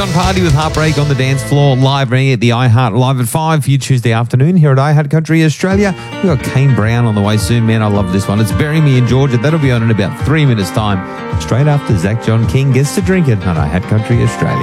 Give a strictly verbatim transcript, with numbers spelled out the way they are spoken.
Young Party with Heartbreak on the dance floor, live running at the iHeart Live at five for you Tuesday afternoon here at iHeart Country Australia. We've got Kane Brown on the way soon, man. I love this one. It's Bury Me in Georgia. That'll be on in about three minutes' time. Straight after Zach John King gets to drink it on iHeart Country Australia.